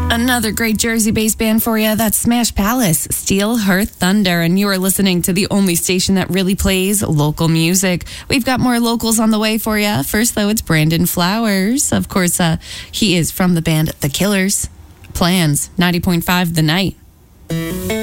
Another great Jersey-based band for you. That's Smash Palace, Steel Hearth Thunder. And you are listening to the only station that really plays local music. We've got more locals on the way for you. First, though, it's Brandon Flowers. Of course, he is from the band The Killers. Plans, 90.5 The Night.